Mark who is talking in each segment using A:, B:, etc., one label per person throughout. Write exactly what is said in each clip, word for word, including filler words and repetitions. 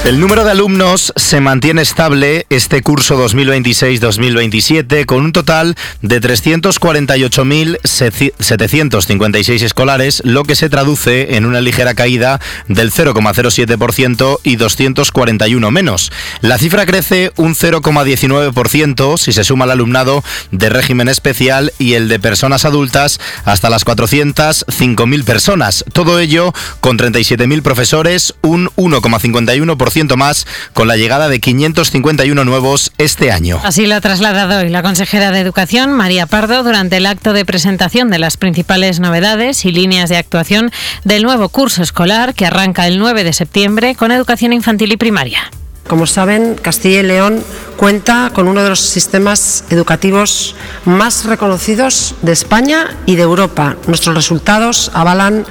A: El número de alumnos se mantiene estable este curso dos mil veintiséis dos mil veintisiete con un total de trescientos cuarenta y ocho mil setecientos cincuenta y seis escolares, lo que se traduce en una ligera caída del cero coma cero siete por ciento y doscientos cuarenta y uno menos. La cifra crece un cero coma diecinueve por ciento si se suma el alumnado de régimen especial y el de personas adultas hasta las cuatrocientas cinco mil personas. Todo ello con treinta y siete mil profesores, un uno coma cincuenta y uno por ciento más con la llegada de quinientos cincuenta y uno nuevos este año.
B: Así lo ha trasladado hoy la consejera de Educación, María Pardo, durante el acto de presentación de las principales novedades y líneas de actuación del nuevo curso escolar que arranca el nueve de septiembre con educación infantil y primaria.
C: Como saben, Castilla y León cuenta con uno de los sistemas educativos más reconocidos de España y de Europa. Nuestros resultados avalan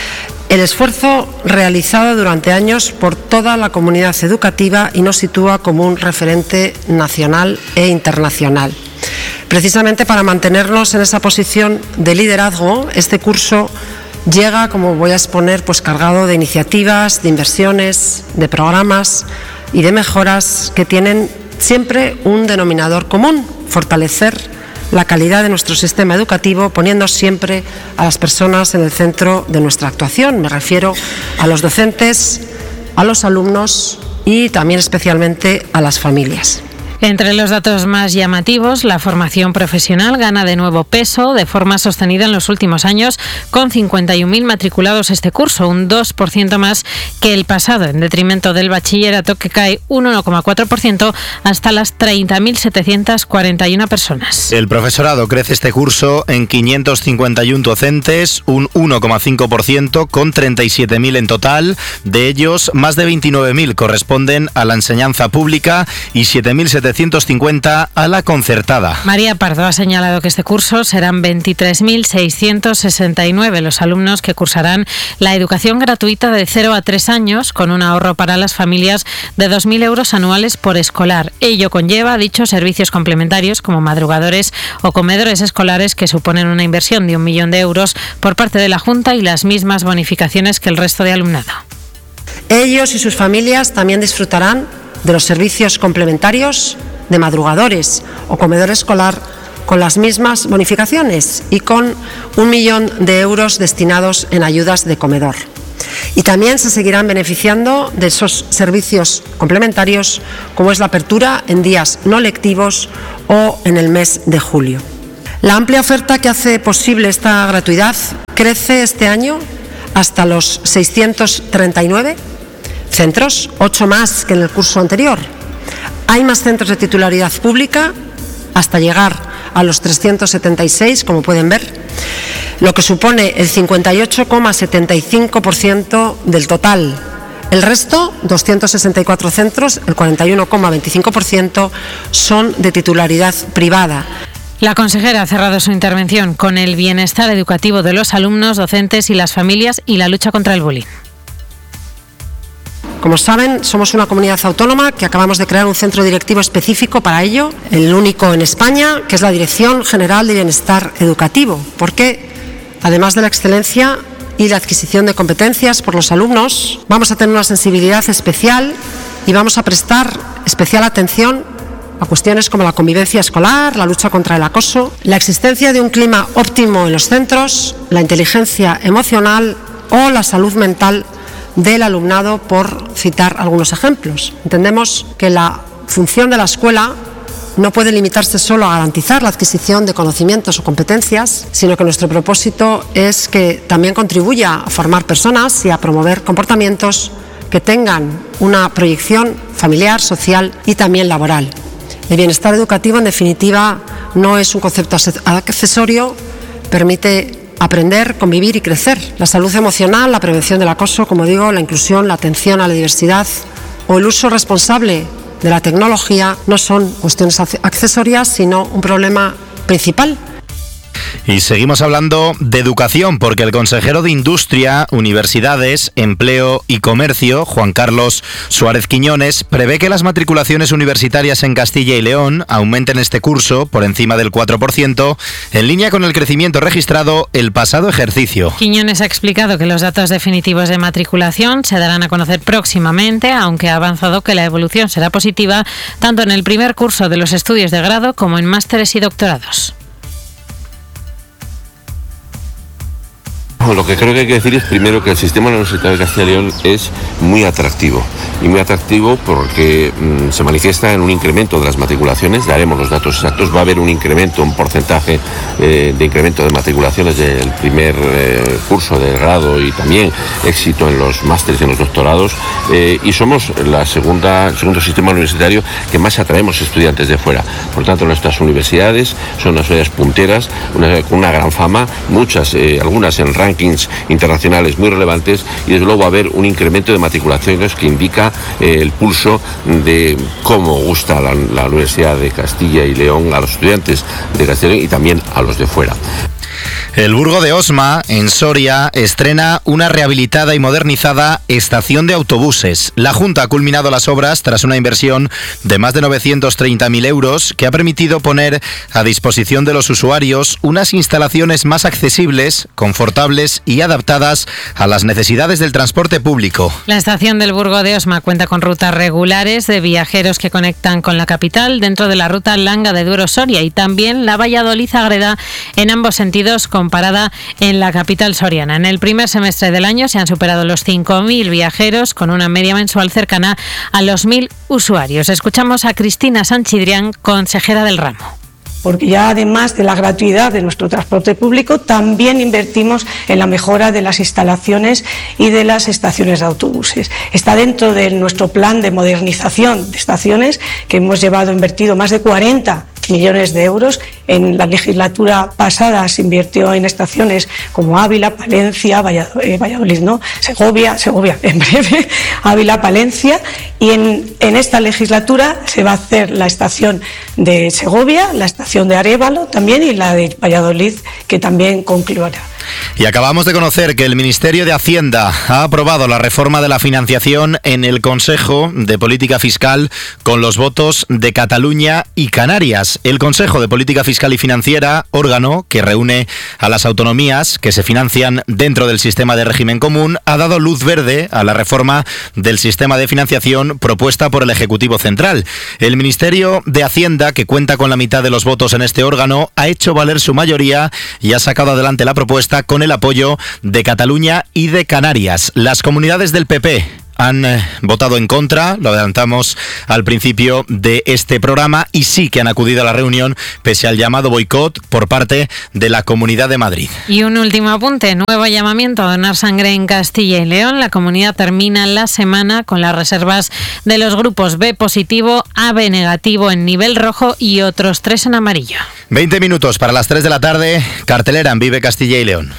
C: el esfuerzo realizado durante años por toda la comunidad educativa y nos sitúa como un referente nacional e internacional. Precisamente para mantenernos en esa posición de liderazgo, este curso llega, como voy a exponer, pues cargado de iniciativas, de inversiones, de programas y de mejoras que tienen siempre un denominador común: fortalecer la calidad de nuestro sistema educativo, poniendo siempre a las personas en el centro de nuestra actuación. Me refiero a los docentes, a los alumnos y también especialmente a las familias.
B: Entre los datos más llamativos, la formación profesional gana de nuevo peso de forma sostenida en los últimos años, con cincuenta y un mil matriculados este curso, un dos por ciento más que el pasado, en detrimento del bachillerato, que cae un uno coma cuatro por ciento hasta las treinta mil setecientas cuarenta y una personas.
A: El profesorado crece este curso en quinientos cincuenta y uno docentes, un uno coma cinco por ciento, con treinta y siete mil en total. De ellos, más de veintinueve mil corresponden a la enseñanza pública y siete mil setecientos cincuenta a la concertada.
B: María Pardo ha señalado que este curso serán veintitrés mil seiscientos sesenta y nueve los alumnos que cursarán la educación gratuita de cero a tres años, con un ahorro para las familias de dos mil euros anuales por escolar. Ello conlleva dichos servicios complementarios como madrugadores o comedores escolares, que suponen una inversión de un millón de euros por parte de la Junta y las mismas bonificaciones que el resto de alumnado.
C: Ellos y sus familias también disfrutarán de los servicios complementarios de madrugadores o comedor escolar con las mismas bonificaciones y con un millón de euros destinados en ayudas de comedor. Y también se seguirán beneficiando de esos servicios complementarios, como es la apertura en días no lectivos o en el mes de julio. La amplia oferta que hace posible esta gratuidad crece este año hasta los seiscientos treinta y nueve centros, ocho más que en el curso anterior. Hay más centros de titularidad pública hasta llegar a los trescientos setenta y seis, como pueden ver, lo que supone el cincuenta y ocho coma setenta y cinco por ciento del total. El resto, doscientos sesenta y cuatro centros, el cuarenta y uno coma veinticinco por ciento, son de titularidad privada.
B: La consejera ha cerrado su intervención con el bienestar educativo de los alumnos, docentes y las familias y la lucha contra el bullying.
C: Como saben, somos una comunidad autónoma que acabamos de crear un centro directivo específico para ello, el único en España, que es la Dirección General de Bienestar Educativo, porque además de la excelencia y la adquisición de competencias por los alumnos, vamos a tener una sensibilidad especial y vamos a prestar especial atención a cuestiones como la convivencia escolar, la lucha contra el acoso, la existencia de un clima óptimo en los centros, la inteligencia emocional o la salud mental del alumnado, por citar algunos ejemplos. Entendemos que la función de la escuela no puede limitarse solo a garantizar la adquisición de conocimientos o competencias, sino que nuestro propósito es que también contribuya a formar personas y a promover comportamientos que tengan una proyección familiar, social y también laboral. El bienestar educativo, en definitiva, no es un concepto accesorio, permite aprender, convivir y crecer. La salud emocional, la prevención del acoso, como digo, la inclusión, la atención a la diversidad o el uso responsable de la tecnología no son cuestiones accesorias, sino un problema principal.
A: Y seguimos hablando de educación, porque el consejero de Industria, Universidades, Empleo y Comercio, Juan Carlos Suárez Quiñones, prevé que las matriculaciones universitarias en Castilla y León aumenten este curso por encima del cuatro por ciento, en línea con el crecimiento registrado el pasado ejercicio.
B: Quiñones ha explicado que los datos definitivos de matriculación se darán a conocer próximamente, aunque ha avanzado que la evolución será positiva tanto en el primer curso de los estudios de grado como en másteres y doctorados.
D: Lo que creo que hay que decir es primero que el sistema universitario de Castilla y León es muy atractivo y muy atractivo porque mmm, se manifiesta en un incremento de las matriculaciones. Daremos los datos exactos, va a haber un incremento, un porcentaje eh, de incremento de matriculaciones del primer eh, curso de grado y también éxito en los másteres y en los doctorados, eh, y somos la segunda, el segundo sistema universitario que más atraemos estudiantes de fuera. Por tanto, nuestras universidades son unas universidades punteras, una, con una gran fama, muchas, eh, algunas en ranking internacionales muy relevantes, y desde luego va a haber un incremento de matriculaciones que indica eh, el pulso de cómo gusta la, la Universidad de Castilla y León a los estudiantes de Castilla y León y también a los de fuera.
A: El Burgo de Osma, en Soria, estrena una rehabilitada y modernizada estación de autobuses. La Junta ha culminado las obras tras una inversión de más de novecientos treinta mil euros que ha permitido poner a disposición de los usuarios unas instalaciones más accesibles, confortables y adaptadas a las necesidades del transporte público.
B: La estación del Burgo de Osma cuenta con rutas regulares de viajeros que conectan con la capital dentro de la ruta Langa de Duero-Soria y también la Valladolid-Ágreda en ambos sentidos, con parada en la capital soriana. En el primer semestre del año se han superado los cinco mil viajeros con una media mensual cercana a los mil usuarios. Escuchamos a Cristina Sanchidrián, consejera del ramo.
E: Porque ya además de la gratuidad de nuestro transporte público, también invertimos en la mejora de las instalaciones y de las estaciones de autobuses. Está dentro de nuestro plan de modernización de estaciones, que hemos llevado invertido más de cuarenta millones de euros. En la legislatura pasada se invirtió en estaciones como Ávila, Palencia, Valladolid, eh, Valladolid no, Segovia, Segovia en breve, Ávila, Palencia, y en, en esta legislatura se va a hacer la estación de Segovia, la estación de Arévalo también y la de Valladolid, que también concluirá.
A: Y acabamos de conocer que el Ministerio de Hacienda ha aprobado la reforma de la financiación en el Consejo de Política Fiscal con los votos de Cataluña y Canarias. El Consejo de Política Fiscal y Financiera, órgano que reúne a las autonomías que se financian dentro del sistema de régimen común, ha dado luz verde a la reforma del sistema de financiación propuesta por el Ejecutivo Central. El Ministerio de Hacienda, que cuenta con la mitad de los votos en este órgano, ha hecho valer su mayoría y ha sacado adelante la propuesta con el apoyo de Cataluña y de Canarias. Las comunidades del P P han eh, votado en contra, lo adelantamos al principio de este programa, y sí que han acudido a la reunión pese al llamado boicot por parte de la Comunidad de Madrid.
B: Y un último apunte, nuevo llamamiento a donar sangre en Castilla y León. La comunidad termina la semana con las reservas de los grupos B positivo, A B negativo en nivel rojo y otros tres en amarillo.
A: veinte minutos para las tres de la tarde, cartelera en Vive Castilla y León.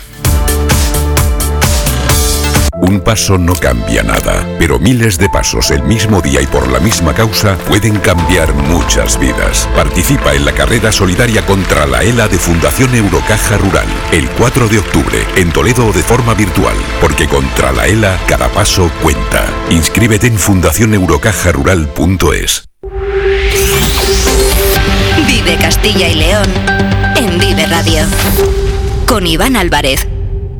F: Un paso no cambia nada, pero miles de pasos el mismo día y por la misma causa pueden cambiar muchas vidas. Participa en la carrera solidaria contra la ELA de Fundación Eurocaja Rural, el cuatro de octubre, en Toledo o de forma virtual, porque contra la ELA cada paso cuenta. Inscríbete en fundación eurocaja rural punto es.
G: Vive Castilla y León en Vive Radio, con Iván Álvarez.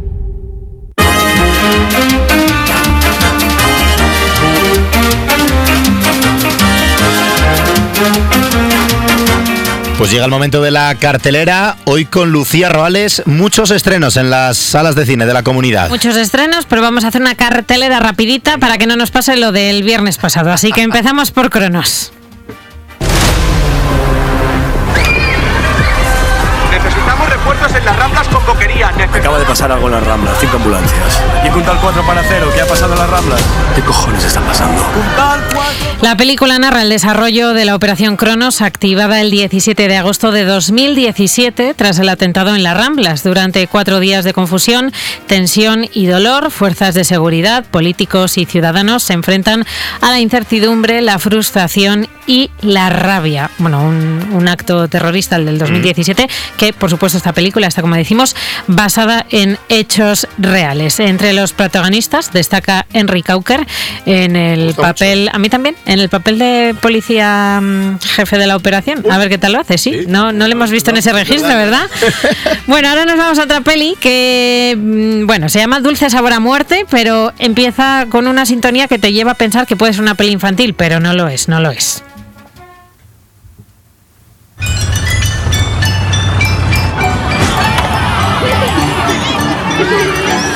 A: Pues llega el momento de la cartelera, hoy con Lucía Roales, muchos estrenos en las salas de cine de la comunidad.
B: Muchos estrenos, pero vamos a hacer una cartelera rapidita para que no nos pase lo del viernes pasado, así que empezamos por Cronos.
H: Necesitamos refuerzos en las Ramblas con boquería. Necesitamos...
I: Acaba de pasar algo en las Ramblas, cinco ambulancias. Y Puntal cuatro para cero, ¿qué ha pasado en las Ramblas? ¿Qué cojones está pasando?
H: Puntal cuatro...
B: La película narra el desarrollo de la Operación Cronos, activada el diecisiete de agosto de dos mil diecisiete tras el atentado en las Ramblas. Durante cuatro días de confusión, tensión y dolor, fuerzas de seguridad, políticos y ciudadanos se enfrentan a la incertidumbre, la frustración y La rabia. Bueno, un, un acto terrorista, el del dos mil diecisiete, mm. que por supuesto esta película está, como decimos, basada en hechos reales. Entre los protagonistas destaca Henry Cauker en el papel, mucho. a mí también, en el papel de policía um, jefe de la operación. A ver qué tal lo hace, ¿sí? ¿Sí? No, no lo hemos visto no, en ese registro, ¿verdad? Bueno, ahora nos vamos a otra peli que, bueno, se llama Dulce sabor a muerte, pero empieza con una sintonía que te lleva a pensar que puede ser una peli infantil, pero no lo es, no lo es.